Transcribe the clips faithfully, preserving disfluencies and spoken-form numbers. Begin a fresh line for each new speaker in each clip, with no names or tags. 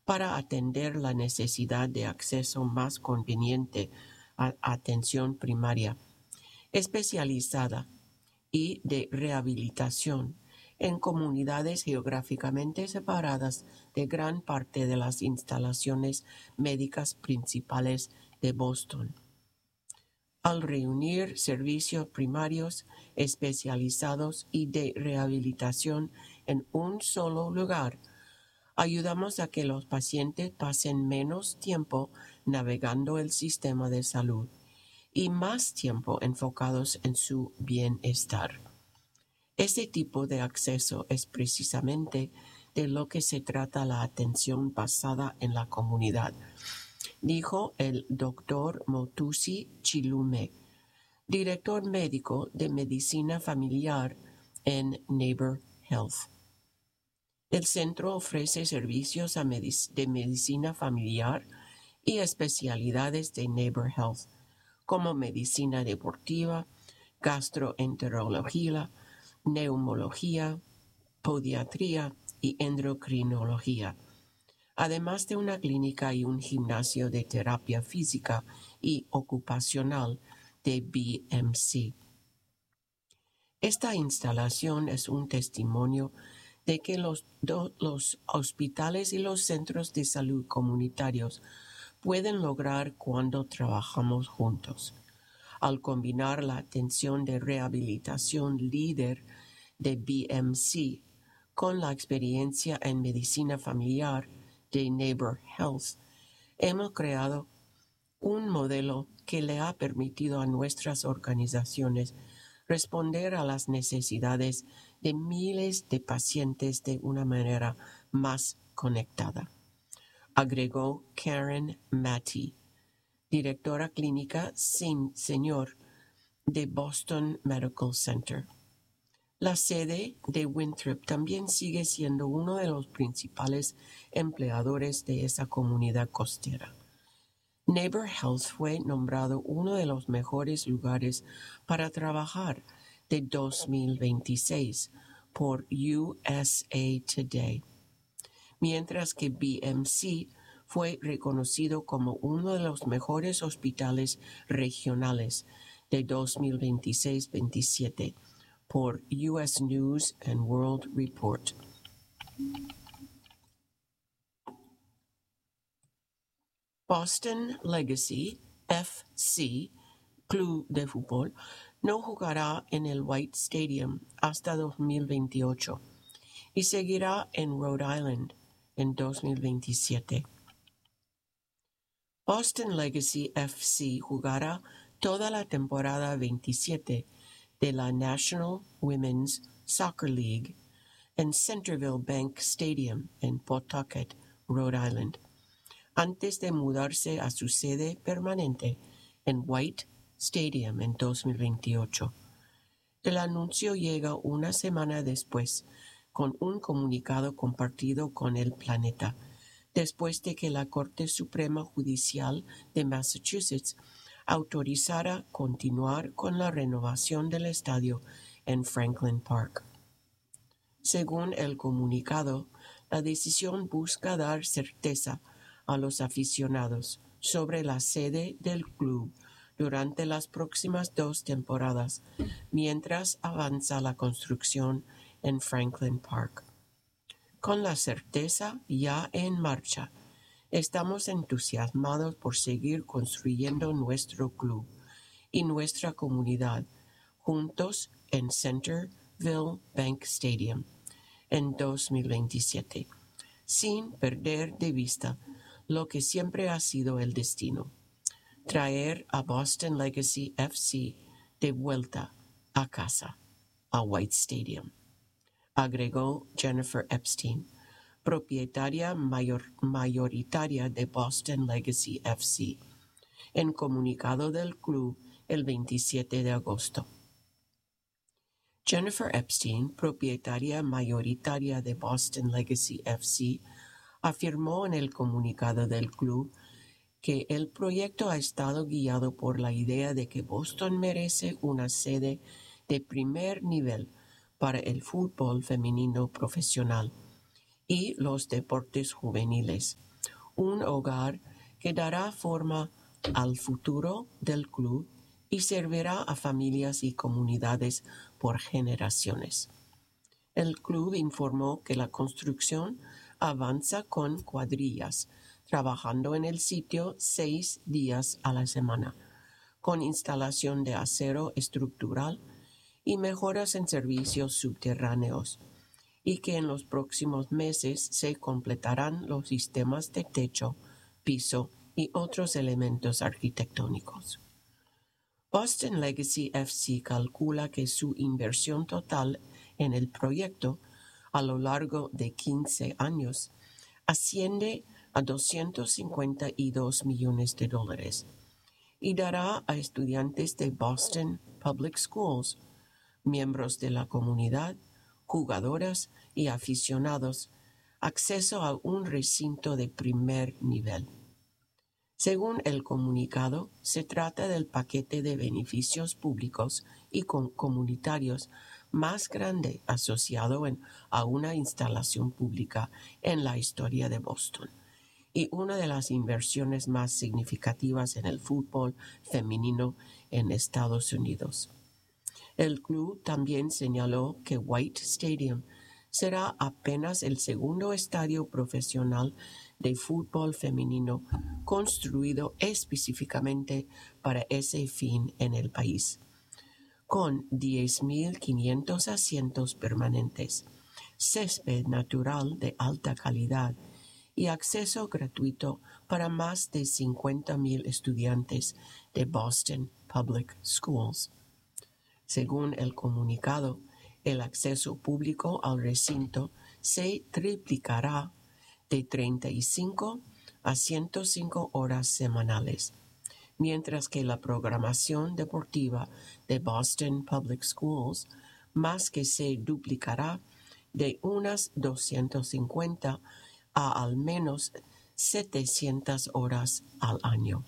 para atender la necesidad de acceso más conveniente a atención primaria, especializada y de rehabilitación en comunidades geográficamente separadas de gran parte de las instalaciones médicas principales de Boston. Al reunir servicios primarios, especializados y de rehabilitación en un solo lugar, ayudamos a que los pacientes pasen menos tiempo navegando el sistema de salud y más tiempo enfocados en su bienestar. Este tipo de acceso es precisamente de lo que se trata la atención basada en la comunidad, dijo el doctor Motusi Chilume, director médico de medicina familiar en Neighbor Health. El centro ofrece servicios a medic- de medicina familiar y especialidades de Neighbor Health, como medicina deportiva, gastroenterología, neumología, podiatría y endocrinología, además de una clínica y un gimnasio de terapia física y ocupacional de B M C. Esta instalación es un testimonio de que los, do, los hospitales y los centros de salud comunitarios pueden lograr cuando trabajamos juntos. Al combinar la atención de rehabilitación líder de B M C con la experiencia en medicina familiar de Neighbor Health, hemos creado un modelo que le ha permitido a nuestras organizaciones responder a las necesidades de miles de pacientes de una manera más conectada, agregó Karen Matty, directora clínica sin señor de Boston Medical Center. La sede de Winthrop también sigue siendo uno de los principales empleadores de esa comunidad costera. Neighbor Health fue nombrado uno de los mejores lugares para trabajar de dos mil veintiséis por U S A Today, mientras que B M C fue reconocido como uno de los mejores hospitales regionales de dos mil veintiséis veintisiete por U S News and World Report. Boston Legacy F C, club de fútbol, no jugará en el White Stadium hasta dos mil veintiocho y seguirá en Rhode Island en dos mil veintisiete. Boston Legacy F C jugará toda la temporada veintisiete de la National Women's Soccer League en Centerville Bank Stadium en Pawtucket, Rhode Island, antes de mudarse a su sede permanente en White Stadium en dos mil veintiocho. El anuncio llega una semana después, con un comunicado compartido con el Planeta, después de que la Corte Suprema Judicial de Massachusetts autorizara continuar con la renovación del estadio en Franklin Park. Según el comunicado, la decisión busca dar certeza a los aficionados sobre la sede del club durante las próximas dos temporadas, mientras avanza la construcción en Franklin Park. Con la certeza ya en marcha, estamos entusiasmados por seguir construyendo nuestro club y nuestra comunidad juntos en Centerville Bank Stadium en dos mil veintisiete, sin perder de vista lo que siempre ha sido el destino: traer a Boston Legacy F C de vuelta a casa, a White Stadium, agregó Jennifer Epstein, propietaria mayor, mayoritaria de Boston Legacy F C, en comunicado del club el veintisiete de agosto. Jennifer Epstein, propietaria mayoritaria de Boston Legacy F C, afirmó en el comunicado del club que el proyecto ha estado guiado por la idea de que Boston merece una sede de primer nivel para el fútbol femenino profesional y los deportes juveniles, un hogar que dará forma al futuro del club y servirá a familias y comunidades por generaciones. El club informó que la construcción avanza con cuadrillas, trabajando en el sitio seis días a la semana, con instalación de acero estructural y mejoras en servicios subterráneos, y que en los próximos meses se completarán los sistemas de techo, piso y otros elementos arquitectónicos. Boston Legacy F C calcula que su inversión total en el proyecto a lo largo de quince años asciende a doscientos cincuenta y dos millones de dólares y dará a estudiantes de Boston Public Schools, miembros de la comunidad, jugadoras y aficionados acceso a un recinto de primer nivel. Según el comunicado, se trata del paquete de beneficios públicos y comunitarios más grande asociado en, a una instalación pública en la historia de Boston y una de las inversiones más significativas en el fútbol femenino en Estados Unidos. El club también señaló que White Stadium será apenas el segundo estadio profesional de fútbol femenino construido específicamente para ese fin en el país, con diez mil quinientos asientos permanentes, césped natural de alta calidad y acceso gratuito para más de cincuenta mil estudiantes de Boston Public Schools. Según el comunicado, el acceso público al recinto se triplicará de treinta y cinco a ciento cinco horas semanales, mientras que la programación deportiva de Boston Public Schools más que se duplicará de unas doscientas cincuenta a al menos setecientas horas al año.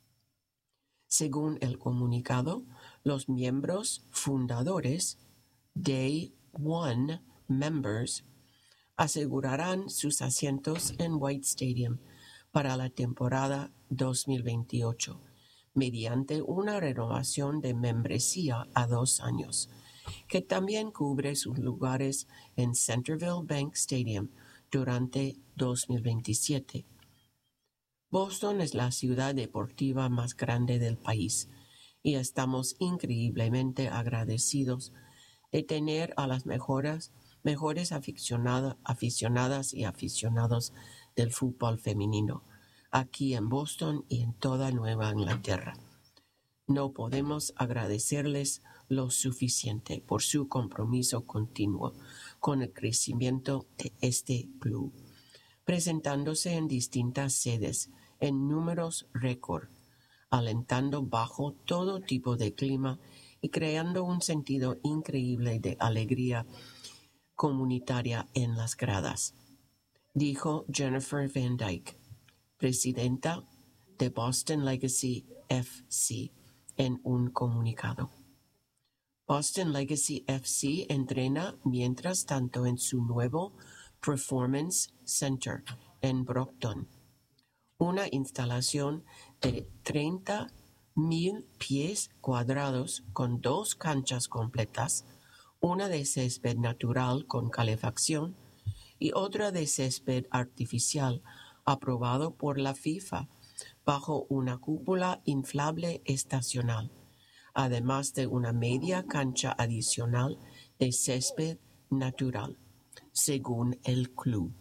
Según el comunicado, los miembros fundadores, Day One Members, asegurarán sus asientos en White Stadium para la temporada dos mil veintiocho mediante una renovación de membresía a dos años, que también cubre sus lugares en Centerville Bank Stadium durante dos mil veintisiete. Boston es la ciudad deportiva más grande del país y estamos increíblemente agradecidos de tener a las mejores, mejores aficionada, aficionadas y aficionados del fútbol femenino aquí en Boston y en toda Nueva Inglaterra. No podemos agradecerles lo suficiente por su compromiso continuo con el crecimiento de este club, presentándose en distintas sedes en números récord, alentando bajo todo tipo de clima y creando un sentido increíble de alegría comunitaria en las gradas, dijo Jennifer Van Dyke, presidenta de Boston Legacy F C, en un comunicado. Boston Legacy F C entrena mientras tanto en su nuevo Performance Center en Brockton, una instalación de treinta mil pies cuadrados con dos canchas completas, una de césped natural con calefacción y otra de césped artificial aprobado por la FIFA bajo una cúpula inflable estacional, además de una media cancha adicional de césped natural, según el club.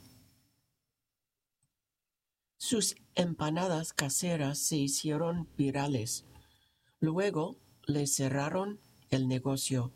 Sus empanadas caseras se hicieron virales. Luego le cerraron el negocio.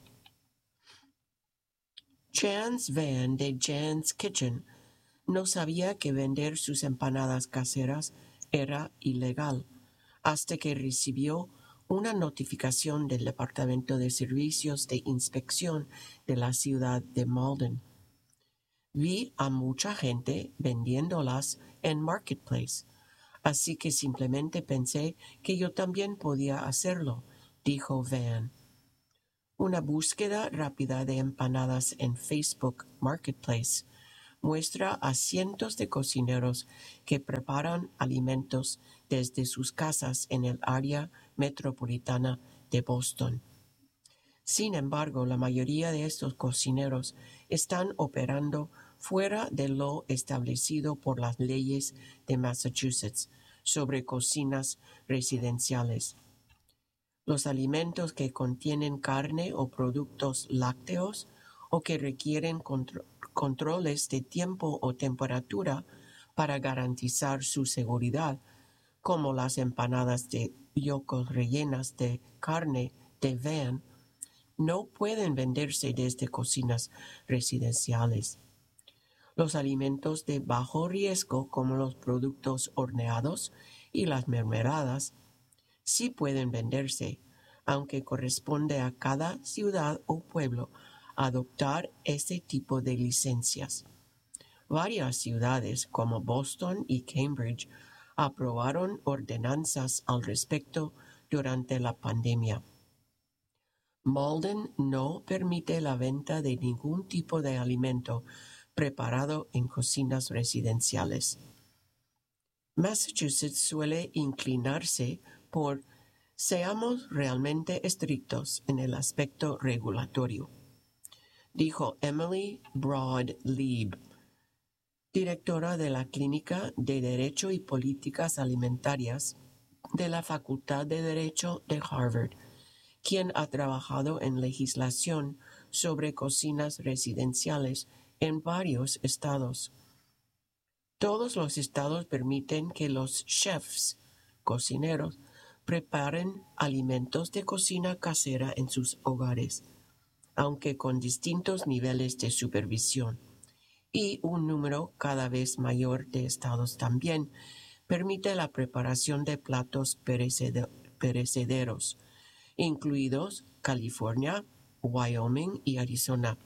Jan's Van de Jan's Kitchen no sabía que vender sus empanadas caseras era ilegal hasta que recibió una notificación del Departamento de Servicios de Inspección de la ciudad de Malden. Vi a mucha gente vendiéndolas en Marketplace, así que simplemente pensé que yo también podía hacerlo, dijo Van. Una búsqueda rápida de empanadas en Facebook Marketplace muestra a cientos de cocineros que preparan alimentos desde sus casas en el área metropolitana de Boston. Sin embargo, la mayoría de estos cocineros están operando fuera de lo establecido por las leyes de Massachusetts sobre cocinas residenciales. Los alimentos que contienen carne o productos lácteos o que requieren contro- controles de tiempo o temperatura para garantizar su seguridad, como las empanadas de yocos rellenas de carne de Van, no pueden venderse desde cocinas residenciales. Los alimentos de bajo riesgo, como los productos horneados y las mermeladas, sí pueden venderse, aunque corresponde a cada ciudad o pueblo adoptar ese tipo de licencias. Varias ciudades, como Boston y Cambridge, aprobaron ordenanzas al respecto durante la pandemia. Malden no permite la venta de ningún tipo de alimento preparado en cocinas residenciales. Massachusetts suele inclinarse por seamos realmente estrictos en el aspecto regulatorio, dijo Emily Broad Leib, directora de la Clínica de Derecho y Políticas Alimentarias de la Facultad de Derecho de Harvard, quien ha trabajado en legislación sobre cocinas residenciales en varios estados. Todos los estados permiten que los chefs, cocineros, preparen alimentos de cocina casera en sus hogares, aunque con distintos niveles de supervisión, y un número cada vez mayor de estados también permite la preparación de platos perecede- perecederos, incluidos California, Wyoming y Arizona.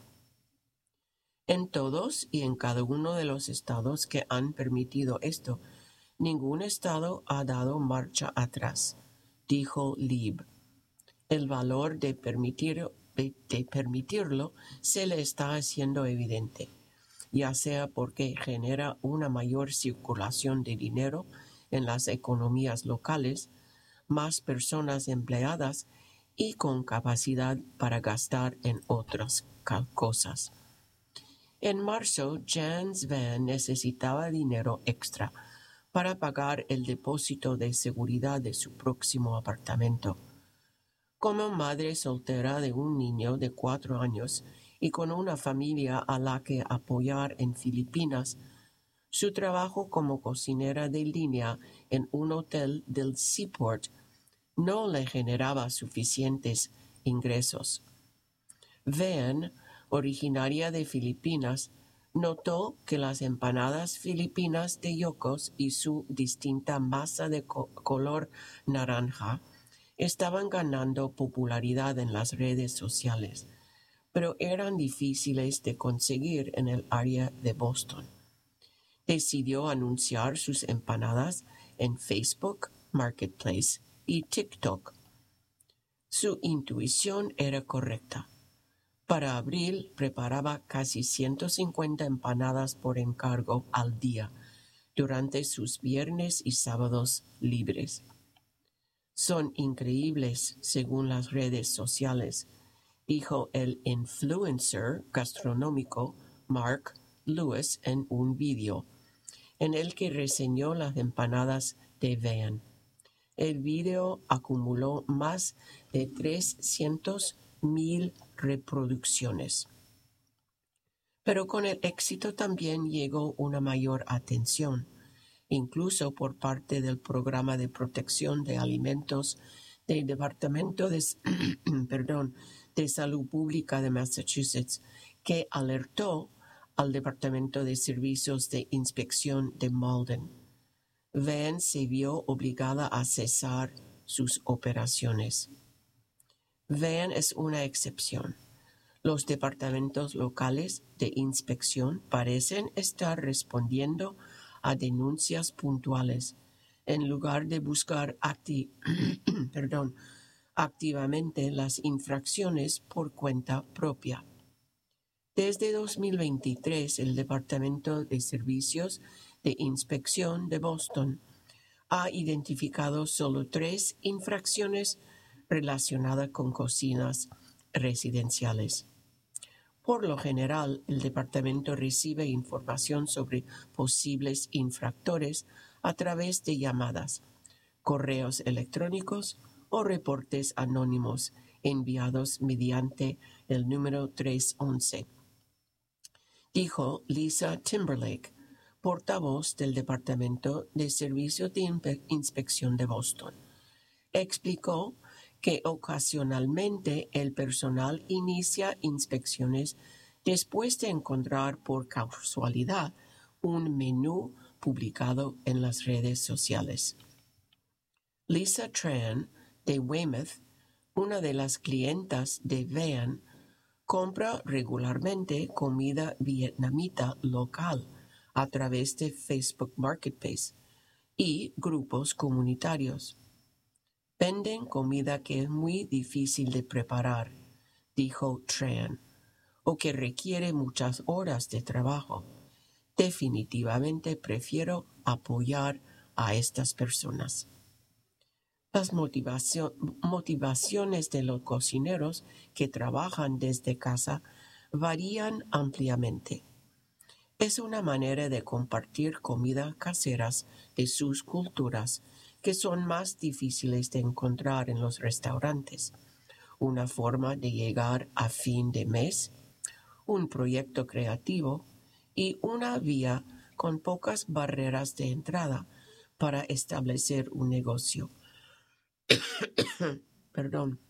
En todos y en cada uno de los estados que han permitido esto, ningún estado ha dado marcha atrás, dijo Leib. El valor de, permitir, de, de permitirlo se le está haciendo evidente, ya sea porque genera una mayor circulación de dinero en las economías locales, más personas empleadas y con capacidad para gastar en otras cosas. En marzo, Jans Van necesitaba dinero extra para pagar el depósito de seguridad de su próximo apartamento. Como madre soltera de un niño de cuatro años y con una familia a la que apoyar en Filipinas, su trabajo como cocinera de línea en un hotel del Seaport no le generaba suficientes ingresos. Van, originaria de Filipinas, notó que las empanadas filipinas de yocos y su distinta masa de co- color naranja estaban ganando popularidad en las redes sociales, pero eran difíciles de conseguir en el área de Boston. Decidió anunciar sus empanadas en Facebook Marketplace y TikTok. Su intuición era correcta. Para abril preparaba casi ciento cincuenta empanadas por encargo al día durante sus viernes y sábados libres. Son increíbles según las redes sociales, dijo el influencer gastronómico Mark Lewis en un video, en el que reseñó las empanadas de Van. El video acumuló más de trescientos mil reproducciones. Pero con el éxito también llegó una mayor atención, incluso por parte del Programa de Protección de Alimentos del Departamento de, perdón, de Salud Pública de Massachusetts, que alertó al Departamento de Servicios de Inspección de Malden. Van se vio obligada a cesar sus operaciones. Van es una excepción. Los departamentos locales de inspección parecen estar respondiendo a denuncias puntuales en lugar de buscar acti- perdón, activamente las infracciones por cuenta propia. Desde dos mil veintitrés, el Departamento de Servicios de Inspección de Boston ha identificado solo tres infracciones relacionadas con cocinas residenciales. Por lo general, el departamento recibe información sobre posibles infractores a través de llamadas, correos electrónicos o reportes anónimos enviados mediante el número trescientos once. Dijo Lisa Timberlake, portavoz del Departamento de Servicios de Inspe- Inspección de Boston. Explicó que ocasionalmente el personal inicia inspecciones después de encontrar por casualidad un menú publicado en las redes sociales. Lisa Tran, de Weymouth, una de las clientas de Vean, compra regularmente comida vietnamita local a través de Facebook Marketplace y grupos comunitarios. Venden comida que es muy difícil de preparar, dijo Tran, o que requiere muchas horas de trabajo. Definitivamente prefiero apoyar a estas personas. Las motivacio- motivaciones de los cocineros que trabajan desde casa varían ampliamente. Es una manera de compartir comidas caseras de sus culturas que son más difíciles de encontrar en los restaurantes, una forma de llegar a fin de mes, un proyecto creativo y una vía con pocas barreras de entrada para establecer un negocio. Perdón.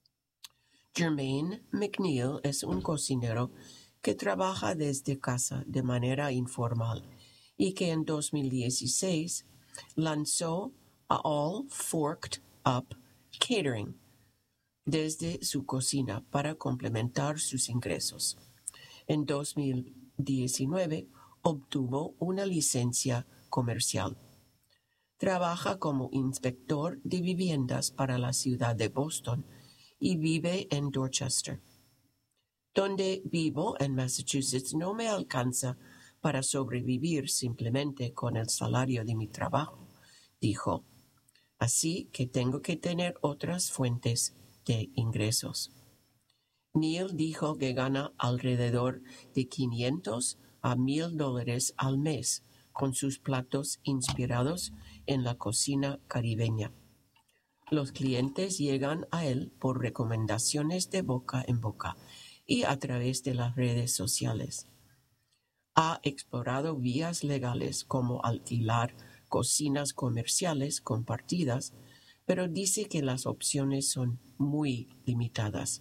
Jermaine McNeil es un cocinero que trabaja desde casa de manera informal y que en dos mil dieciséis lanzó a All Forked Up Catering desde su cocina para complementar sus ingresos. En dos mil diecinueve obtuvo una licencia comercial. Trabaja como inspector de viviendas para la ciudad de Boston y vive en Dorchester. Donde vivo en Massachusetts no me alcanza para sobrevivir simplemente con el salario de mi trabajo, dijo. Así que tengo que tener otras fuentes de ingresos. Neil dijo que gana alrededor de quinientos a mil dólares al mes con sus platos inspirados en la cocina caribeña. Los clientes llegan a él por recomendaciones de boca en boca y a través de las redes sociales. Ha explorado vías legales como alquilar cocinas comerciales compartidas, pero dice que las opciones son muy limitadas.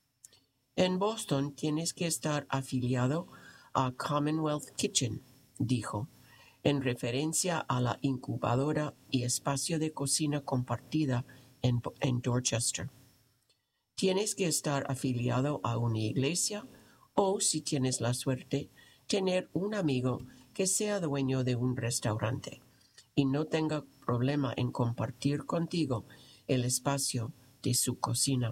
En Boston tienes que estar afiliado a Commonwealth Kitchen, dijo, en referencia a la incubadora y espacio de cocina compartida en, en Dorchester. Tienes que estar afiliado a una iglesia o, si tienes la suerte, tener un amigo que sea dueño de un restaurante y no tenga problema en compartir contigo el espacio de su cocina.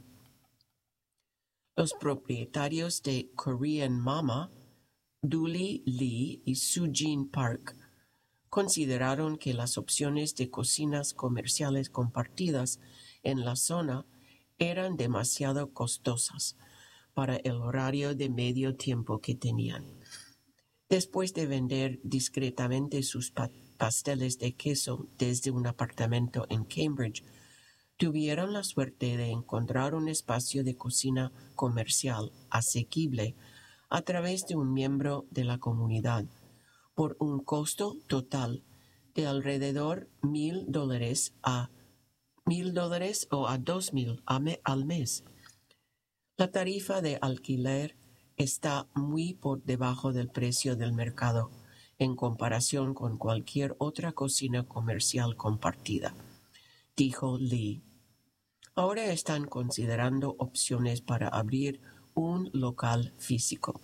Los propietarios de Korean Mama, Dooley Lee y Sujin Park, consideraron que las opciones de cocinas comerciales compartidas en la zona eran demasiado costosas para el horario de medio tiempo que tenían. Después de vender discretamente sus pa- pasteles de queso desde un apartamento en Cambridge, tuvieron la suerte de encontrar un espacio de cocina comercial asequible a través de un miembro de la comunidad por un costo total de alrededor mil dólares a mil dólares o a dos mil al mes. La tarifa de alquiler está muy por debajo del precio del mercado en comparación con cualquier otra cocina comercial compartida, dijo Lee. Ahora están considerando opciones para abrir un local físico.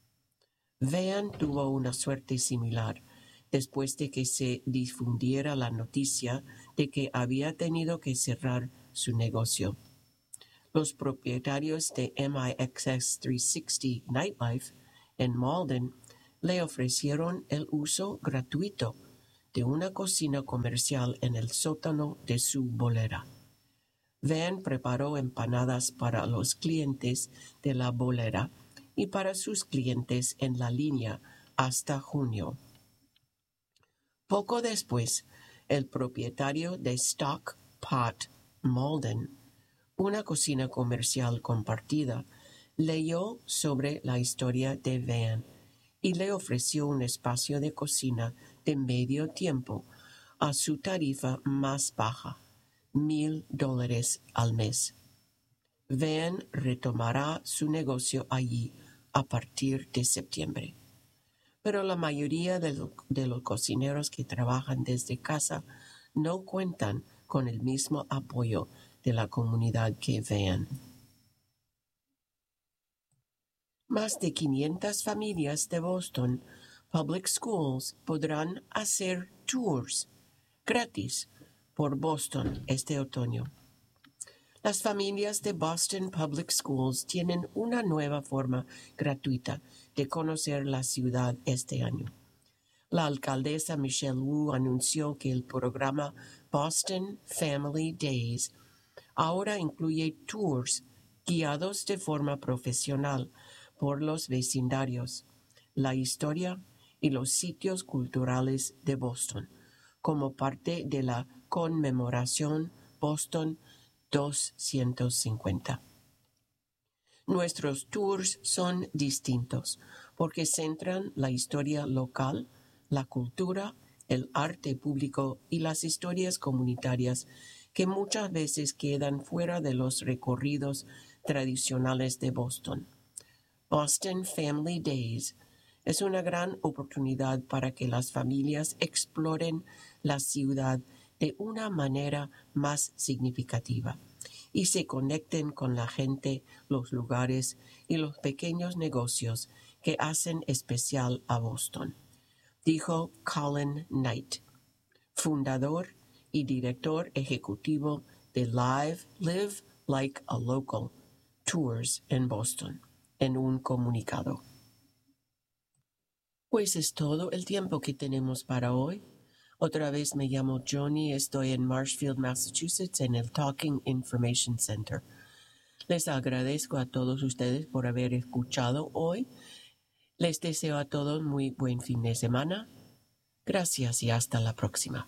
Vean tuvo una suerte similar después de que se difundiera la noticia de que había tenido que cerrar su negocio. Los propietarios de M I X X trescientos sesenta Nightlife En Malden le ofrecieron el uso gratuito de una cocina comercial en el sótano de su bolera. Van preparó empanadas para los clientes de la bolera y para sus clientes en la línea hasta junio. Poco después, el propietario de Stock Pot Malden, una cocina comercial compartida, leyó sobre la historia de Van y le ofreció un espacio de cocina de medio tiempo a su tarifa más baja, mil dólares al mes. Van retomará su negocio allí a partir de septiembre. Pero la mayoría de, lo, de los cocineros que trabajan desde casa no cuentan con el mismo apoyo de la comunidad que Van. Más de quinientas familias de Boston Public Schools podrán hacer tours gratis por Boston este otoño. Las familias de Boston Public Schools tienen una nueva forma gratuita de conocer la ciudad este año. La alcaldesa Michelle Wu anunció que el programa Boston Family Days ahora incluye tours guiados de forma profesional por los vecindarios, la historia y los sitios culturales de Boston, como parte de la conmemoración Boston doscientos cincuenta. Nuestros tours son distintos porque centran la historia local, la cultura, el arte público y las historias comunitarias que muchas veces quedan fuera de los recorridos tradicionales de Boston. Boston Family Days es una gran oportunidad para que las familias exploren la ciudad de una manera más significativa y se conecten con la gente, los lugares y los pequeños negocios que hacen especial a Boston, dijo Colin Knight, fundador y director ejecutivo de Live, Live Like a Local Tours en Boston, en un comunicado. Pues es todo el tiempo que tenemos para hoy. Otra vez me llamo Johnny, estoy en Marshfield, Massachusetts, en el Talking Information Center. Les agradezco a todos ustedes por haber escuchado hoy. Les deseo a todos muy buen fin de semana. Gracias y hasta la próxima.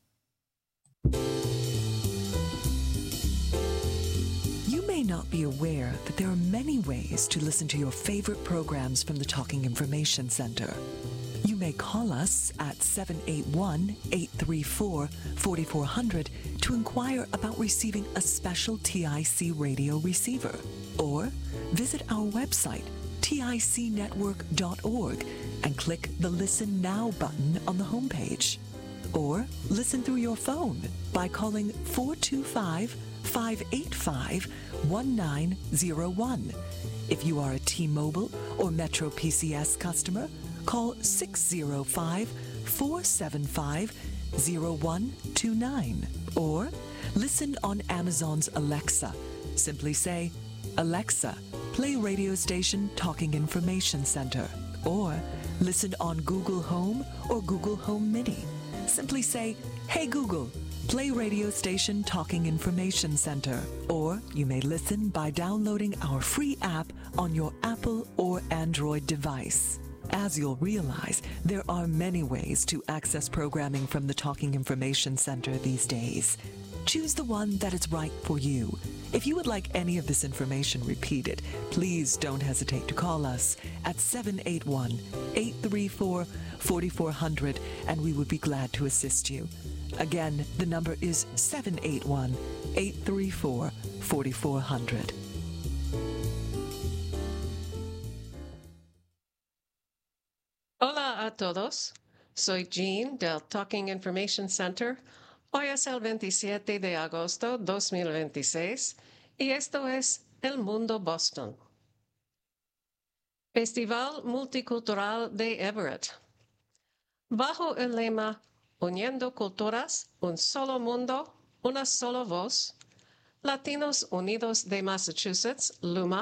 You may not be aware that there are many ways to listen to your favorite programs from the Talking Information Center. You may call us at seven eight one, eight three four, four four zero zero to inquire about receiving a special T I C radio receiver, or visit our website, tic network dot org, and click the Listen Now button on the homepage. Or listen through your phone by calling four two five, five eight five, one nine zero one. If you are a T-Mobile or Metro P C S customer, call six zero five, four seven five, zero one two nine. Or listen on Amazon's Alexa. Simply say, Alexa, play radio station Talking Information Center. Or listen on Google Home or Google Home Mini. Simply say, Hey Google, play radio station Talking Information Center. Or you may listen by downloading our free app on your Apple or Android device. As you'll realize, there are many ways to access programming from the Talking Information Center these days. Choose the one that is right for you. If you would like any of this information repeated, please don't hesitate to call us at seven eight one, eight three four, four four zero zero, and we would be glad to assist you. Again, the number is seven eight one, eight three four, four four zero zero.
Hola a todos, soy Jean del Talking Information Center. Hoy es el veintisiete de agosto de dos mil veintiséis y esto es El Mundo Boston. Festival Multicultural de Everett. Bajo el lema Uniendo Culturas, un solo mundo, una sola voz, Latinos Unidos de Massachusetts, LUMA,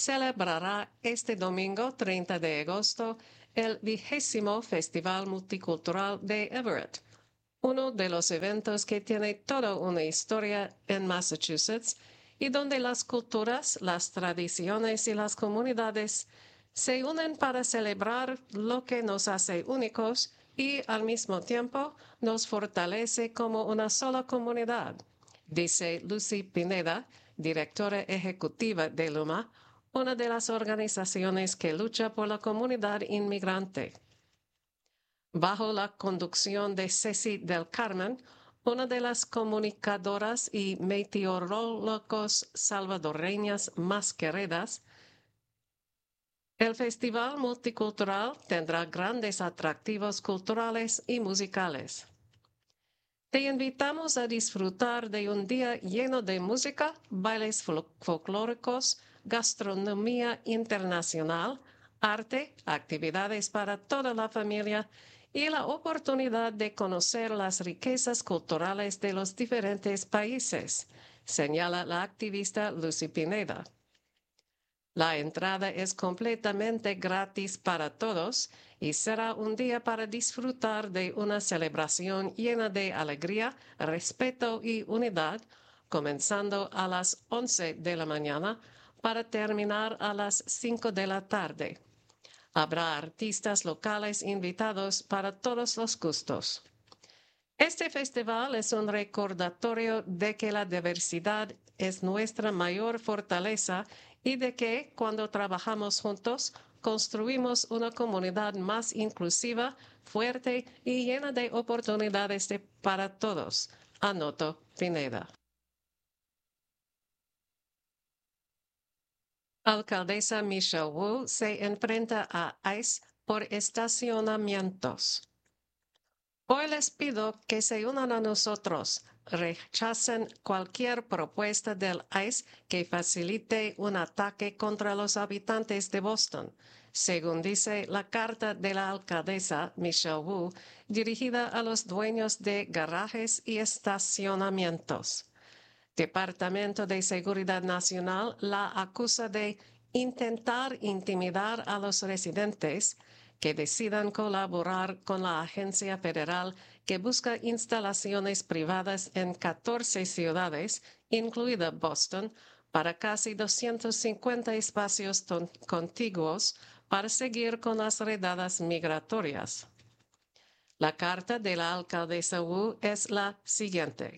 celebrará este domingo treinta de agosto el vigésimo Festival Multicultural de Everett, uno de los eventos que tiene toda una historia en Massachusetts y donde las culturas, las tradiciones y las comunidades se unen para celebrar lo que nos hace únicos y al mismo tiempo nos fortalece como una sola comunidad, dice Lucy Pineda, directora ejecutiva de LUMA, una de las organizaciones que lucha por la comunidad inmigrante. Bajo la conducción de Ceci del Carmen, una de las comunicadoras y meteorólogos salvadoreñas más queridas, el Festival Multicultural tendrá grandes atractivos culturales y musicales. Te invitamos a disfrutar de un día lleno de música, bailes folclóricos, gastronomía internacional, arte, actividades para toda la familia y la oportunidad de conocer las riquezas culturales de los diferentes países, señala la activista Lucy Pineda. La entrada es completamente gratis para todos y será un día para disfrutar de una celebración llena de alegría, respeto y unidad, comenzando a las once de la mañana para terminar a las cinco de la tarde. Habrá artistas locales invitados para todos los gustos. Este festival es un recordatorio de que la diversidad es nuestra mayor fortaleza y de que, cuando trabajamos juntos, construimos una comunidad más inclusiva, fuerte y llena de oportunidades de, para todos, anotó Pineda. Alcaldesa Michelle Wu se enfrenta a ICE por estacionamientos. Hoy les pido que se unan a nosotros, rechacen cualquier propuesta del ICE que facilite un ataque contra los habitantes de Boston, según dice la carta de la alcaldesa Michelle Wu, dirigida a los dueños de garajes y estacionamientos. Departamento de Seguridad Nacional la acusa de intentar intimidar a los residentes que decidan colaborar con la agencia federal que busca instalaciones privadas en catorce ciudades, incluida Boston, para casi doscientos cincuenta espacios contiguos para seguir con las redadas migratorias. La carta de la alcaldesa Wu es la siguiente.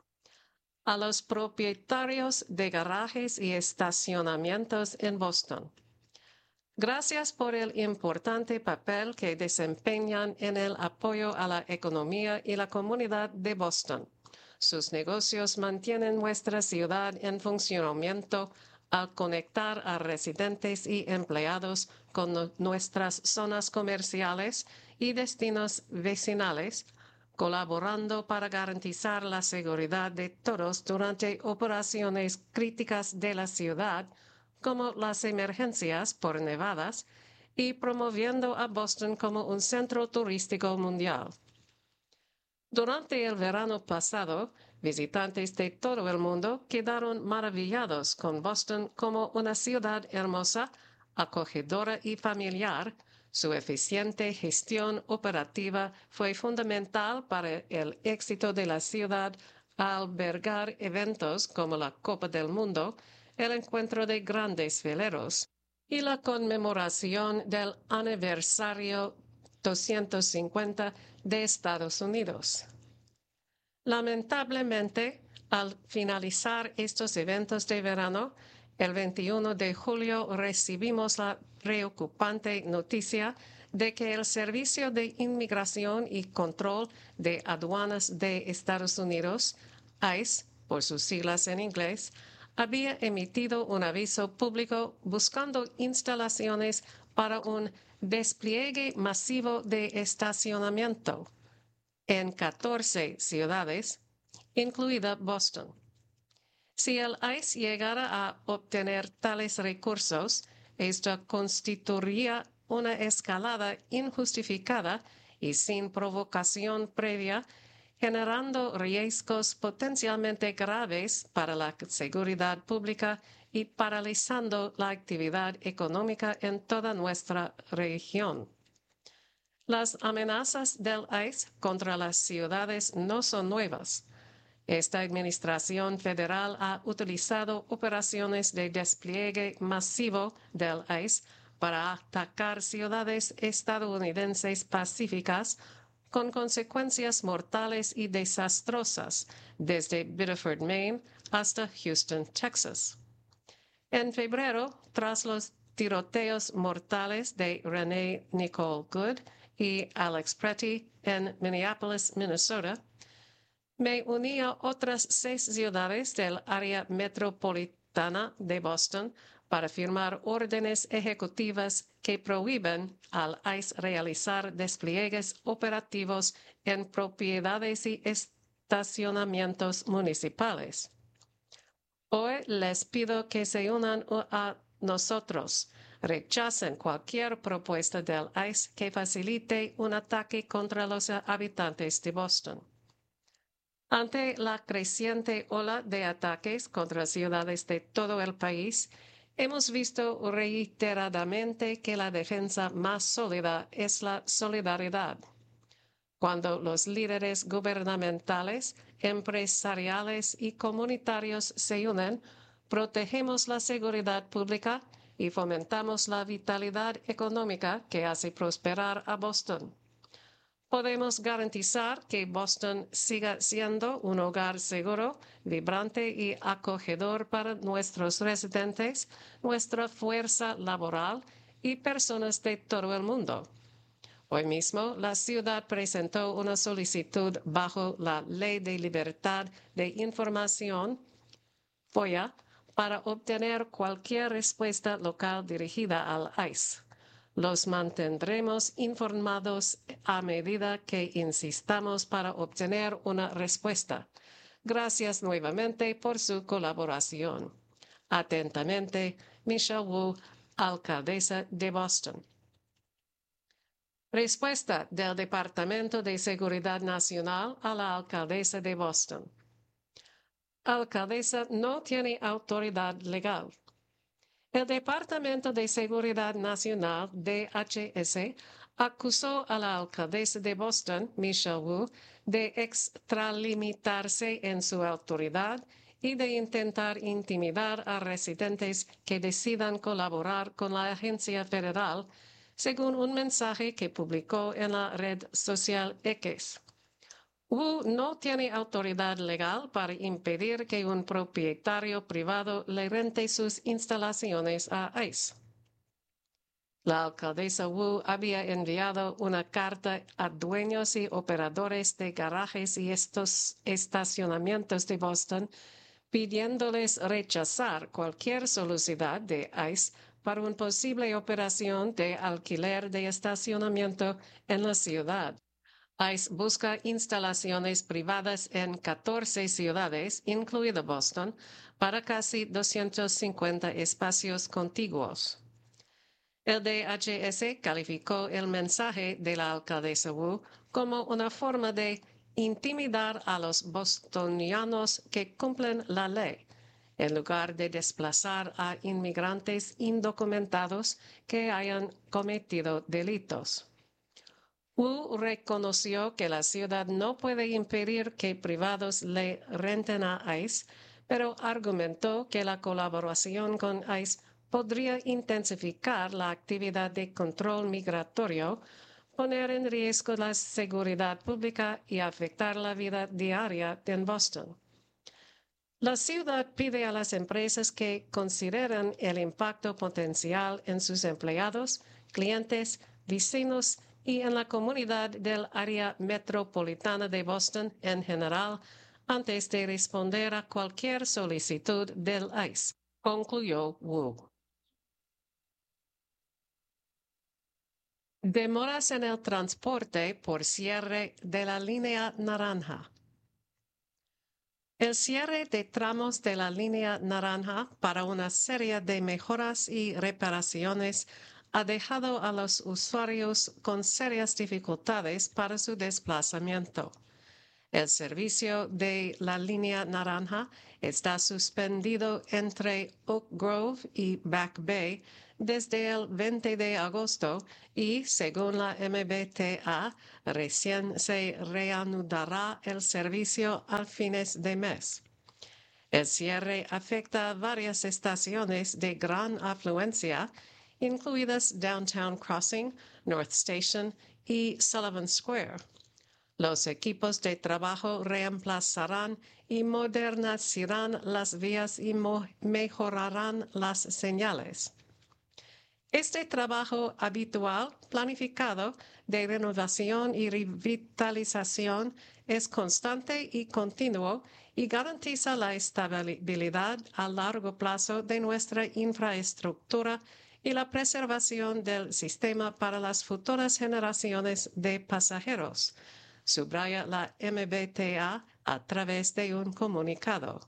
A los propietarios de garajes y estacionamientos en Boston. Gracias por el importante papel que desempeñan en el apoyo a la economía y la comunidad de Boston. Sus negocios mantienen nuestra ciudad en funcionamiento al conectar a residentes y empleados con no- nuestras zonas comerciales y destinos vecinales, colaborando para garantizar la seguridad de todos durante operaciones críticas de la ciudad, como las emergencias por nevadas, y promoviendo a Boston como un centro turístico mundial. Durante el verano pasado, visitantes de todo el mundo quedaron maravillados con Boston como una ciudad hermosa, acogedora y familiar. Su eficiente gestión operativa fue fundamental para el éxito de la ciudad al albergar eventos como la Copa del Mundo, el encuentro de grandes veleros y la conmemoración del aniversario doscientos cincuenta de Estados Unidos. Lamentablemente, al finalizar estos eventos de verano, el veintiuno de julio recibimos la preocupante noticia de que el Servicio de Inmigración y Control de Aduanas de Estados Unidos, ICE, por sus siglas en inglés, había emitido un aviso público buscando instalaciones para un despliegue masivo de estacionamiento en catorce ciudades, incluida Boston. Si el ICE llegara a obtener tales recursos, esto constituiría una escalada injustificada y sin provocación previa, generando riesgos potencialmente graves para la seguridad pública y paralizando la actividad económica en toda nuestra región. Las amenazas del ICE contra las ciudades no son nuevas. Esta administración federal ha utilizado operaciones de despliegue masivo del ICE para atacar ciudades estadounidenses pacíficas con consecuencias mortales y desastrosas, desde Biddeford, Maine, hasta Houston, Texas. En febrero, tras los tiroteos mortales de Renee Nicole Good y Alex Pretty en Minneapolis, Minnesota, me uní a otras seis ciudades del área metropolitana de Boston para firmar órdenes ejecutivas que prohíben al ICE realizar despliegues operativos en propiedades y estacionamientos municipales. Hoy les pido que se unan a nosotros. Rechacen cualquier propuesta del ICE que facilite un ataque contra los habitantes de Boston. Ante la creciente ola de ataques contra ciudades de todo el país, hemos visto reiteradamente que la defensa más sólida es la solidaridad. Cuando los líderes gubernamentales, empresariales y comunitarios se unen, protegemos la seguridad pública y fomentamos la vitalidad económica que hace prosperar a Boston. Podemos garantizar que Boston siga siendo un hogar seguro, vibrante y acogedor para nuestros residentes, nuestra fuerza laboral y personas de todo el mundo. Hoy mismo, la ciudad presentó una solicitud bajo la Ley de Libertad de Información, FOIA, para obtener cualquier respuesta local dirigida al ICE. Los mantendremos informados a medida que insistamos para obtener una respuesta. Gracias nuevamente por su colaboración. Atentamente, Michelle Wu, alcaldesa de Boston. Respuesta del Departamento de Seguridad Nacional a la alcaldesa de Boston. Alcaldesa no tiene autoridad legal. El Departamento de Seguridad Nacional, D H S, acusó a la alcaldesa de Boston, Michelle Wu, de extralimitarse en su autoridad y de intentar intimidar a residentes que decidan colaborar con la agencia federal, según un mensaje que publicó en la red social X. Wu no tiene autoridad legal para impedir que un propietario privado le rente sus instalaciones a ICE. La alcaldesa Wu había enviado una carta a dueños y operadores de garajes y estos estacionamientos de Boston pidiéndoles rechazar cualquier solicitud de ICE para una posible operación de alquiler de estacionamiento en la ciudad. ICE busca instalaciones privadas en catorce ciudades, incluido Boston, para casi doscientos cincuenta espacios contiguos. El D H S calificó el mensaje de la alcaldesa Wu como una forma de intimidar a los bostonianos que cumplen la ley, en lugar de desplazar a inmigrantes indocumentados que hayan cometido delitos. Wu reconoció que la ciudad no puede impedir que privados le renten a ICE, pero argumentó que la colaboración con ICE podría intensificar la actividad de control migratorio, poner en riesgo la seguridad pública y afectar la vida diaria en Boston. La ciudad pide a las empresas que consideren el impacto potencial en sus empleados, clientes, vecinos y en la comunidad del área metropolitana de Boston en general antes de responder a cualquier solicitud del ICE, concluyó Wu. Demoras en el transporte por cierre de la línea naranja. El cierre de tramos de la línea naranja para una serie de mejoras y reparaciones ha dejado a los usuarios con serias dificultades para su desplazamiento. El servicio de la línea naranja está suspendido entre Oak Grove y Back Bay desde el veinte de agosto y, según la M B T A, recién se reanudará el servicio al fines de mes. El cierre afecta a varias estaciones de gran afluencia, incluidas Downtown Crossing, North Station y Sullivan Square. Los equipos de trabajo reemplazarán y modernizarán las vías y mejorarán las señales. Este trabajo habitual, planificado, de renovación y revitalización es constante y continuo y garantiza la estabilidad a largo plazo de nuestra infraestructura y la preservación del sistema para las futuras generaciones de pasajeros, subraya la M B T A a través de un comunicado.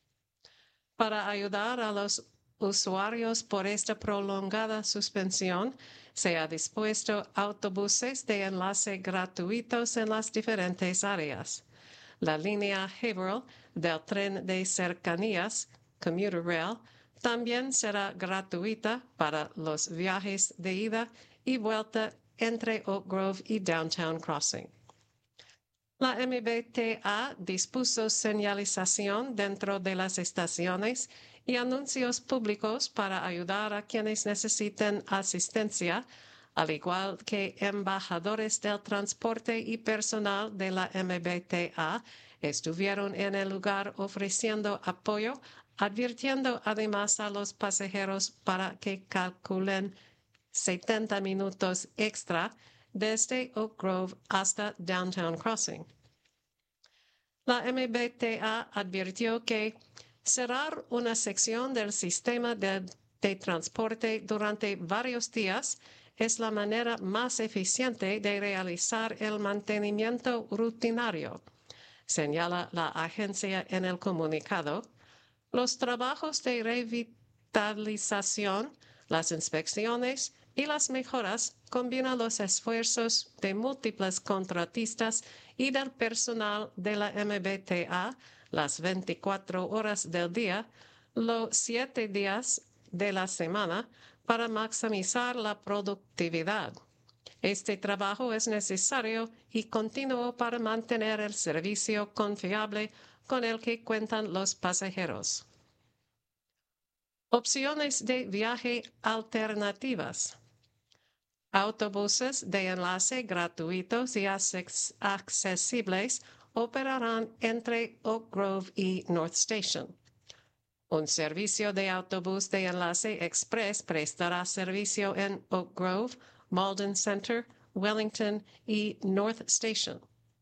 Para ayudar a los usuarios por esta prolongada suspensión, se ha dispuesto autobuses de enlace gratuitos en las diferentes áreas. La línea Haverhill del tren de cercanías, Commuter Rail, también será gratuita para los viajes de ida y vuelta entre Oak Grove y Downtown Crossing. La M B T A dispuso señalización dentro de las estaciones y anuncios públicos para ayudar a quienes necesiten asistencia, al igual que embajadores del transporte y personal de la M B T A estuvieron en el lugar ofreciendo apoyo, advirtiendo además a los pasajeros para que calculen setenta minutos extra desde Oak Grove hasta Downtown Crossing. La M B T A advirtió que cerrar una sección del sistema de, de transporte durante varios días es la manera más eficiente de realizar el mantenimiento rutinario, señala la agencia en el comunicado. Los trabajos de revitalización, las inspecciones y las mejoras combinan los esfuerzos de múltiples contratistas y del personal de la M B T A las veinticuatro horas del día, los siete días de la semana, para maximizar la productividad. Este trabajo es necesario y continuo para mantener el servicio confiable con el que cuentan los pasajeros. Opciones de viaje alternativas. Autobuses de enlace gratuitos y accesibles operarán entre Oak Grove y North Station. Un servicio de autobús de enlace express prestará servicio en Oak Grove, Malden Center, Wellington y North Station.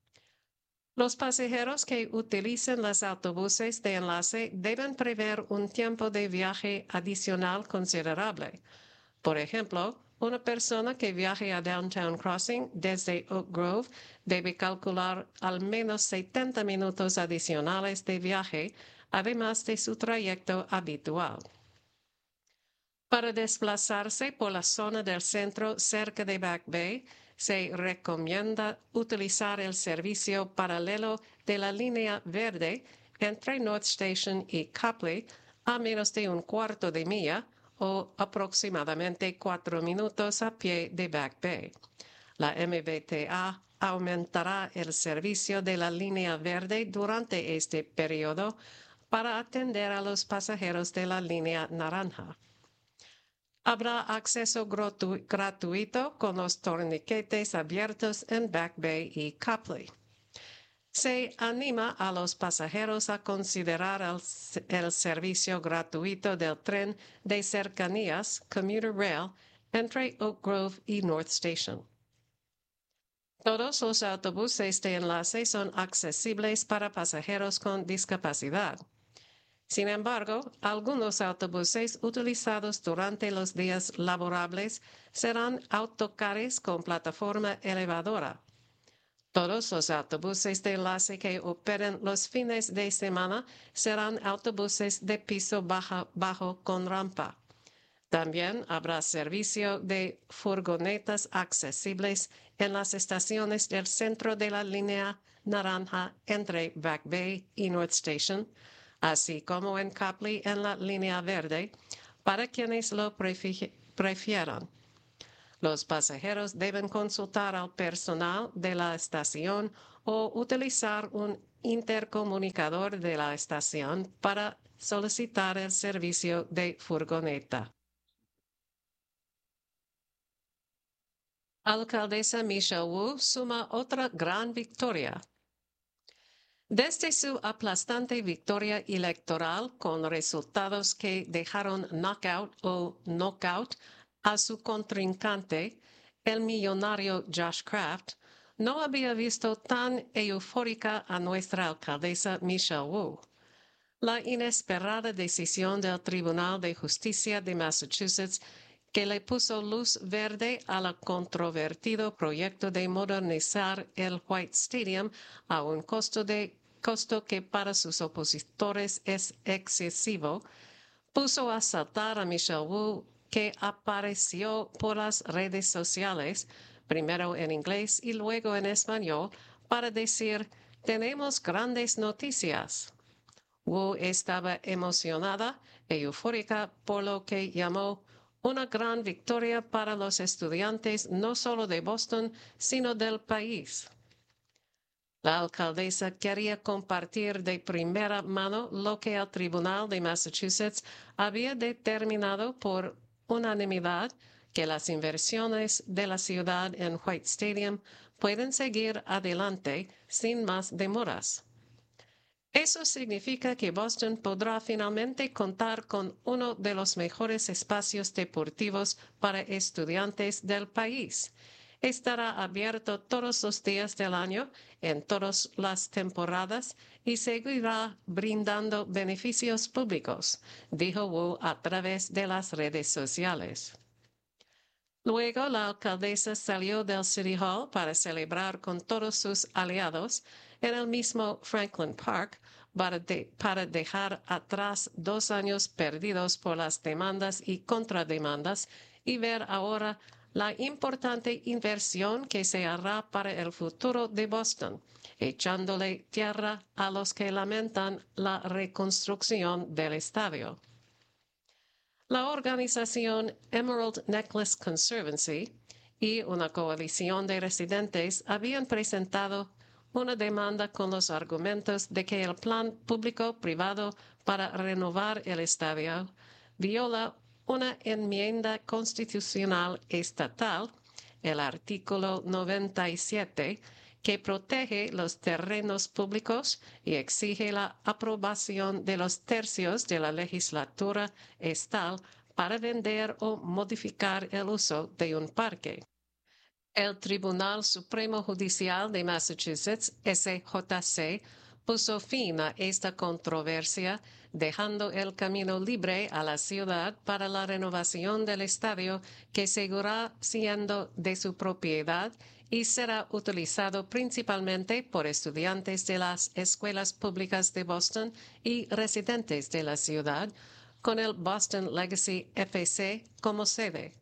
Los pasajeros que utilicen los autobuses de enlace deben prever un tiempo de viaje adicional considerable. Por ejemplo, una persona que viaje a Downtown Crossing desde Oak Grove debe calcular al menos setenta minutos adicionales de viaje, además de su trayecto habitual. Para desplazarse por la zona del centro cerca de Back Bay, se recomienda utilizar el servicio paralelo de la línea verde entre North Station y Copley a menos de un cuarto de milla o aproximadamente cuatro minutos a pie de Back Bay. La M B T A aumentará el servicio de la línea verde durante este periodo para atender a los pasajeros de la línea naranja. Habrá acceso gratu- gratuito con los torniquetes abiertos en Back Bay y Copley. Se anima a los pasajeros a considerar el, el servicio gratuito del tren de cercanías, Commuter Rail, entre Oak Grove y North Station. Todos los autobuses de enlace son accesibles para pasajeros con discapacidad. Sin embargo, algunos autobuses utilizados durante los días laborables serán autocares con plataforma elevadora. Todos los autobuses de enlace que operen los fines de semana serán autobuses de piso baja, bajo con rampa. También habrá servicio de furgonetas accesibles en las estaciones del centro de la línea naranja entre Back Bay y North Station, así como en Copley en la línea verde, para quienes lo prefi- prefieran. Los pasajeros deben consultar al personal de la estación o utilizar un intercomunicador de la estación para solicitar el servicio de furgoneta. Alcaldesa Michelle Wu suma otra gran victoria. Desde su aplastante victoria electoral con resultados que dejaron knockout o knockout a su contrincante, el millonario Josh Kraft, no había visto tan eufórica a nuestra alcaldesa Michelle Wu. La inesperada decisión del Tribunal de Justicia de Massachusetts que le puso luz verde al controvertido proyecto de modernizar el White Stadium a un costo, de, costo que para sus opositores es excesivo, puso a saltar a Michelle Wu, que apareció por las redes sociales, primero en inglés y luego en español, para decir: «Tenemos grandes noticias». Wu estaba emocionada e eufórica por lo que llamó una gran victoria para los estudiantes no solo de Boston, sino del país. La alcaldesa quería compartir de primera mano lo que el Tribunal de Massachusetts había determinado por unanimidad, que las inversiones de la ciudad en White Stadium pueden seguir adelante sin más demoras. Eso significa que Boston podrá finalmente contar con uno de los mejores espacios deportivos para estudiantes del país. Estará abierto todos los días del año, en todas las temporadas, y seguirá brindando beneficios públicos, dijo Wu a través de las redes sociales. Luego, la alcaldesa salió del City Hall para celebrar con todos sus aliados en el mismo Franklin Park para, de, para dejar atrás dos años perdidos por las demandas y contrademandas y ver ahora la importante inversión que se hará para el futuro de Boston, echándole tierra a los que lamentan la reconstrucción del estadio. La organización Emerald Necklace Conservancy y una coalición de residentes habían presentado una demanda con los argumentos de que el plan público-privado para renovar el estadio viola una enmienda constitucional estatal, el artículo noventa y siete, que protege los terrenos públicos y exige la aprobación de los tercios de la legislatura estatal para vender o modificar el uso de un parque. El Tribunal Supremo Judicial de Massachusetts, S J C, puso fin a esta controversia, dejando el camino libre a la ciudad para la renovación del estadio, que seguirá siendo de su propiedad y será utilizado principalmente por estudiantes de las escuelas públicas de Boston y residentes de la ciudad, con el Boston Legacy F C como sede.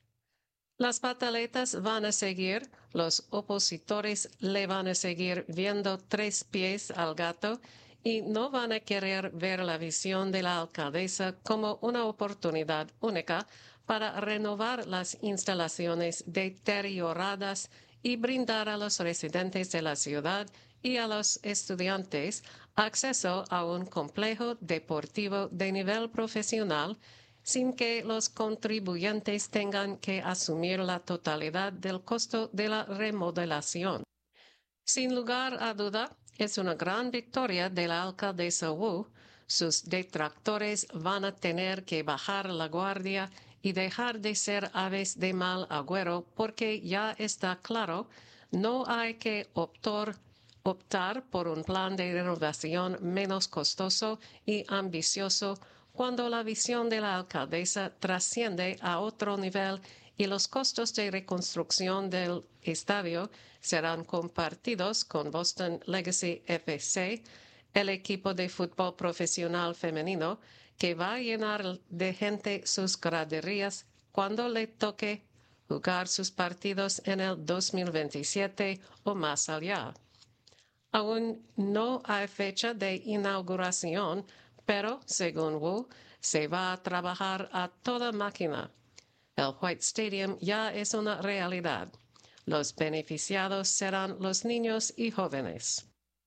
Las pataletas van a seguir, los opositores le van a seguir viendo tres pies al gato y no van a querer ver la visión de la alcaldesa como una oportunidad única para renovar las instalaciones deterioradas y brindar a los residentes de la ciudad y a los estudiantes acceso a un complejo deportivo de nivel profesional sin que los contribuyentes tengan que asumir la totalidad del costo de la remodelación. Sin lugar a duda, es una gran victoria de la alcaldesa Wu. Sus detractores van a tener que bajar la guardia y dejar de ser aves de mal agüero, porque ya está claro, no hay que optar, optar por un plan de renovación menos costoso y ambicioso cuando la visión de la alcaldesa trasciende a otro nivel y los costos de reconstrucción del estadio serán compartidos con Boston Legacy F C, el equipo de fútbol profesional femenino, que va a llenar de gente sus graderías cuando le toque jugar sus partidos en el dos mil veintisiete o más allá. Aún no hay fecha de inauguración, pero, según Wu, se va a trabajar a toda máquina. El White Stadium ya es una realidad. Los beneficiados serán los niños y jóvenes.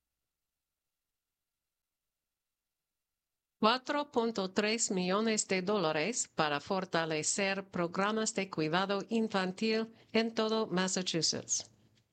cuatro punto tres millones de dólares para fortalecer programas de cuidado infantil en todo Massachusetts.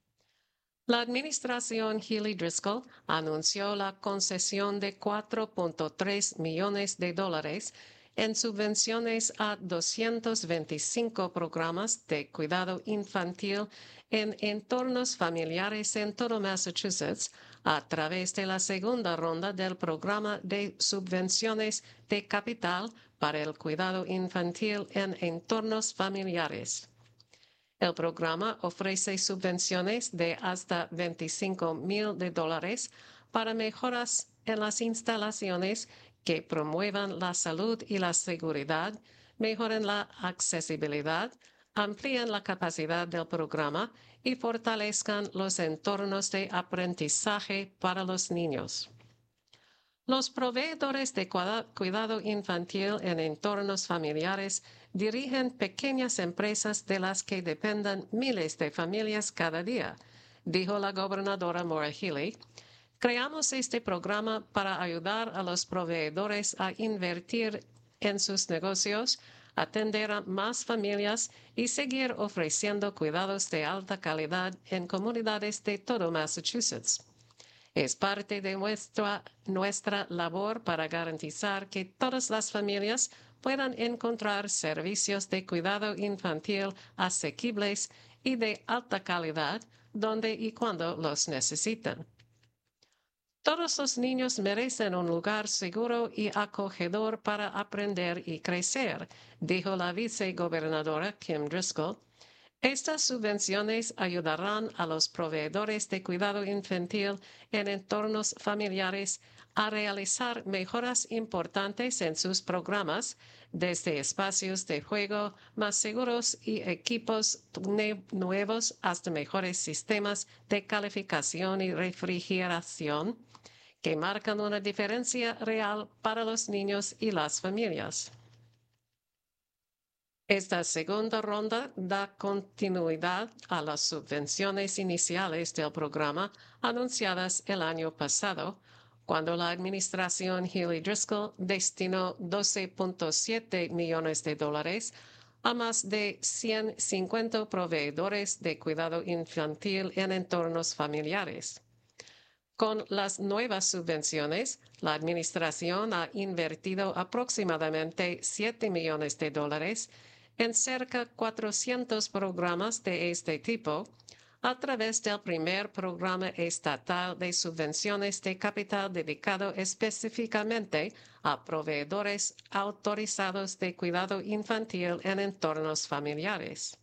La administración Healy Driscoll anunció la concesión de cuatro punto tres millones de dólares en subvenciones a doscientos veinticinco programas de cuidado infantil en entornos familiares en todo Massachusetts a través de la segunda ronda del programa de subvenciones de capital para el cuidado infantil en entornos familiares. El programa ofrece subvenciones de hasta veinticinco mil de dólares para mejoras en las instalaciones que promuevan la salud y la seguridad, mejoren la accesibilidad, amplíen la capacidad del programa y fortalezcan los entornos de aprendizaje para los niños. Los proveedores de cuidado infantil en entornos familiares dirigen pequeñas empresas de las que dependan miles de familias cada día, dijo la gobernadora Maura Healey. Creamos este programa para ayudar a los proveedores a invertir en sus negocios, atender a más familias y seguir ofreciendo cuidados de alta calidad en comunidades de todo Massachusetts. Es parte de nuestra, nuestra labor para garantizar que todas las familias puedan encontrar servicios de cuidado infantil asequibles y de alta calidad donde y cuando los necesitan. Todos los niños merecen un lugar seguro y acogedor para aprender y crecer, dijo la vicegobernadora Kim Driscoll. Estas subvenciones ayudarán a los proveedores de cuidado infantil en entornos familiares a realizar mejoras importantes en sus programas, desde espacios de juego más seguros y equipos nuevos hasta mejores sistemas de calificación y refrigeración que marcan una diferencia real para los niños y las familias. Esta segunda ronda da continuidad a las subvenciones iniciales del programa anunciadas el año pasado, cuando la administración Healy Driscoll destinó doce punto siete millones de dólares a más de ciento cincuenta proveedores de cuidado infantil en entornos familiares. Con las nuevas subvenciones, la administración ha invertido aproximadamente siete millones de dólares en cerca de cuatrocientos programas de este tipo a través del primer programa estatal de subvenciones de capital dedicado específicamente a proveedores autorizados de cuidado infantil en entornos familiares.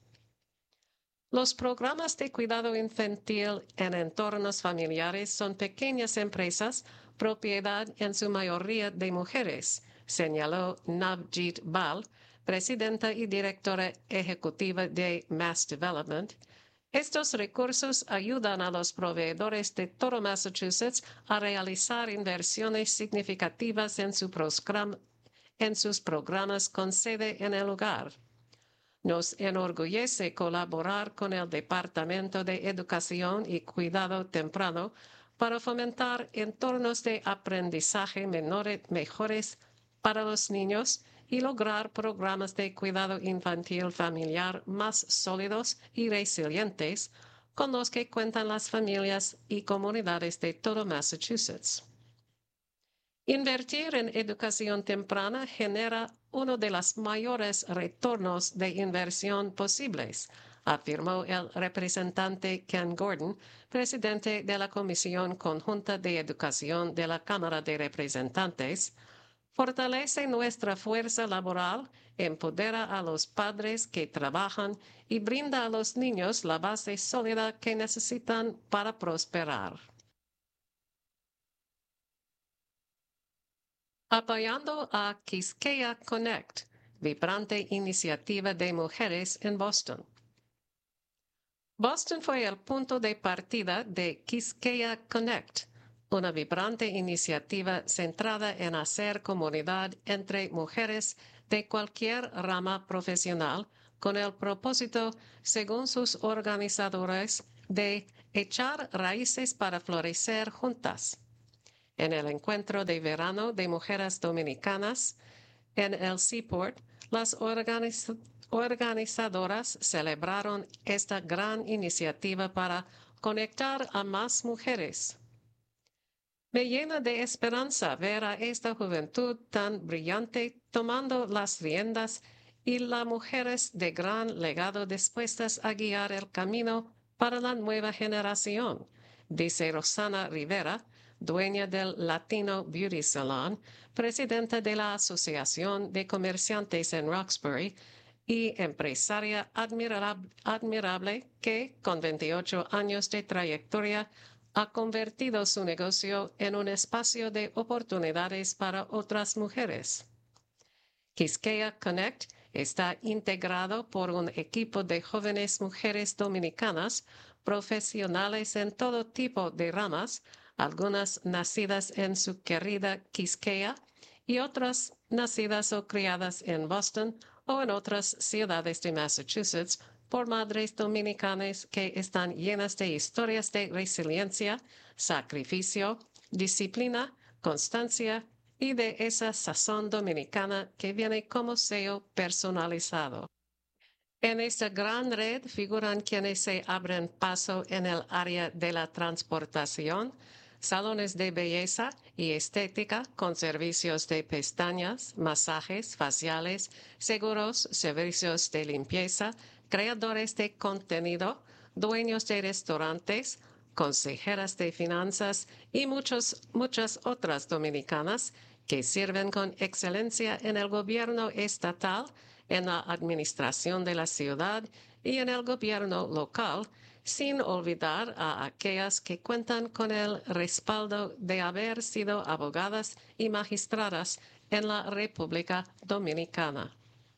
Los programas de cuidado infantil en entornos familiares son pequeñas empresas, propiedad en su mayoría de mujeres, señaló Navjeet Bal, presidenta y directora ejecutiva de Mass Development. Estos recursos ayudan a los proveedores de todo Massachusetts a realizar inversiones significativas en, su program- en sus programas con sede en el lugar. Nos enorgullece colaborar con el Departamento de Educación y Cuidado Temprano para fomentar entornos de aprendizaje menores, mejores para los niños y lograr programas de cuidado infantil familiar más sólidos y resilientes con los que cuentan las familias y comunidades de todo Massachusetts. Invertir en educación temprana genera uno de los mayores retornos de inversión posibles, afirmó el representante Ken Gordon, presidente de la Comisión Conjunta de Educación de la Cámara de Representantes. Fortalece nuestra fuerza laboral, empodera a los padres que trabajan y brinda a los niños la base sólida que necesitan para prosperar. Apoyando a Quisqueya Connect, vibrante iniciativa de mujeres en Boston. Boston fue el punto de partida de Quisqueya Connect, una vibrante iniciativa centrada en hacer comunidad entre mujeres de cualquier rama profesional con el propósito, según sus organizadores, de echar raíces para florecer juntas. En el encuentro de verano de mujeres dominicanas en el Seaport, las organiz- organizadoras celebraron esta gran iniciativa para conectar a más mujeres. Me llena de esperanza ver a esta juventud tan brillante tomando las riendas y las mujeres de gran legado dispuestas a guiar el camino para la nueva generación, dice Rosana Rivera, dueña del Latino Beauty Salon, presidenta de la Asociación de Comerciantes en Roxbury y empresaria admirable, admirable que, con veintiocho años de trayectoria, ha convertido su negocio en un espacio de oportunidades para otras mujeres. Quisqueya Connect está integrado por un equipo de jóvenes mujeres dominicanas, profesionales en todo tipo de ramas, algunas nacidas en su querida Quisqueya y otras nacidas o criadas en Boston o en otras ciudades de Massachusetts, por madres dominicanas que están llenas de historias de resiliencia, sacrificio, disciplina, constancia y de esa sazón dominicana que viene como sello personalizado. En esta gran red figuran quienes se abren paso en el área de la transportación, salones de belleza y estética con servicios de pestañas, masajes faciales, seguros, servicios de limpieza, creadores de contenido, dueños de restaurantes, consejeras de finanzas y muchos, muchas otras dominicanas que sirven con excelencia en el gobierno estatal, en la administración de la ciudad y en el gobierno local, sin olvidar a aquellas que cuentan con el respaldo de haber sido abogadas y magistradas en la República Dominicana.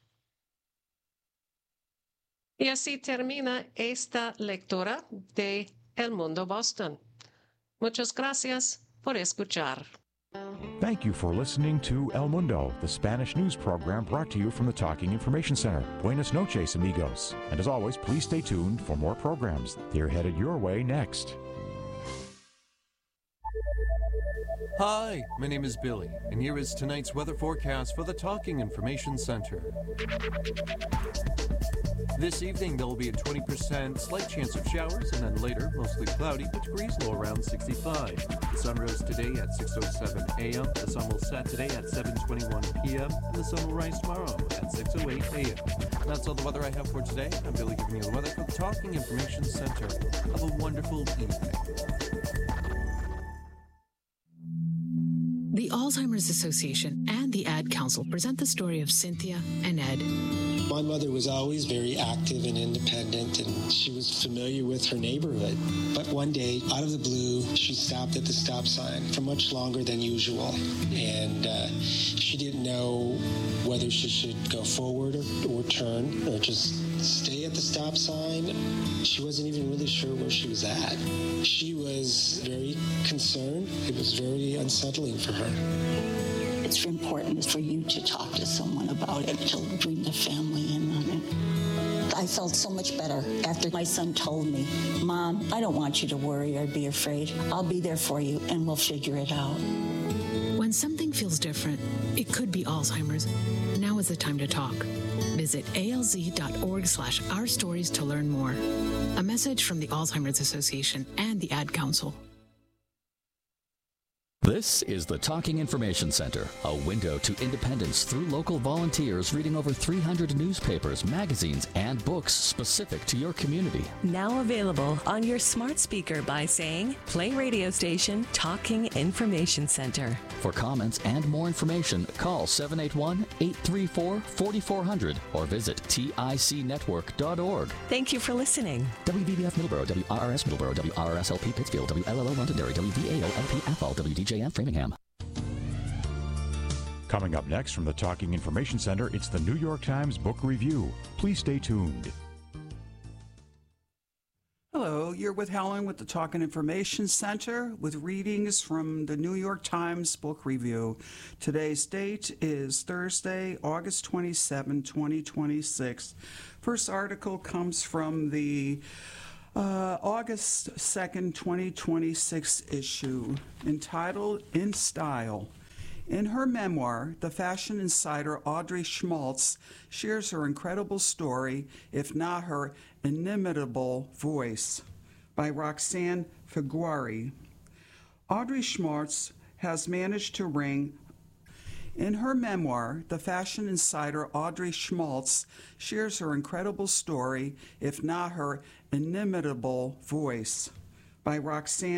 Y así termina esta lectura de El Mundo Boston. Muchas gracias por escuchar.
Thank you for listening to El Mundo, the Spanish news program brought to you from the Talking Information Center. Buenas noches, amigos. And as always, please stay tuned for more programs. They're headed your way next.
Hi, my name is Billy, and here is tonight's weather forecast for the Talking Information Center. This evening, there will be a twenty percent slight chance of showers, and then later, mostly cloudy, with degrees low around sixty-five. The sun rose today at six oh seven a.m., the sun will set today at seven twenty-one p.m., and the sun will rise tomorrow at six oh eight a.m. That's all the weather I have for today. I'm Billy giving you the weather for the Talking Information Center. Have a wonderful evening.
The Alzheimer's Association and the Ad Council present the story of Cynthia and Ed.
My mother was always very active and independent, and she was familiar with her neighborhood. But one day, out of the blue, she stopped at the stop sign for much longer than usual. And uh, she didn't know whether she should go forward or, or turn or just stay at the stop sign. She wasn't even really sure where she was at. She was very concerned. It was very unsettling for her.
It's important for you to talk to someone about it, to bring the family in on it. I felt so much better after my son told me, Mom, I don't want you to worry or be afraid. I'll be there for you and we'll figure it out.
When something feels different, it could be Alzheimer's. Now is the time to talk. Visit alz.org slash our stories to learn more. A message from the Alzheimer's Association and the Ad Council.
This is the Talking Information Center, a window to independence through local volunteers reading over three hundred newspapers, magazines, and books specific to your community.
Now available on your smart speaker by saying, play radio station Talking Information Center.
For comments and more information, call seven eight one, eight three four, four four zero zero or visit tic network dot org.
Thank you for listening.
W B B F Middleborough, W R R S Middleborough, W R R S L P Pittsfield, W L L O Londonderry, W V A O L P Athol, W D J M Framingham.
Coming up next from the Talking Information Center, it's the New York Times Book Review. Please stay tuned.
you're with Helen with the Talking Information Center with readings from the New York Times Book Review. Today's date is Thursday, August twenty-seventh, twenty twenty-six. First article comes from the uh, August second, twenty twenty-six issue, entitled In Style. In her memoir, the fashion insider Audrey Schmaltz shares her incredible story, if not her inimitable voice, by Roxanne Figuari. Audrey Schmaltz has managed to ring. In her memoir, the fashion insider Audrey Schmaltz shares her incredible story, if not her inimitable voice, by Roxanne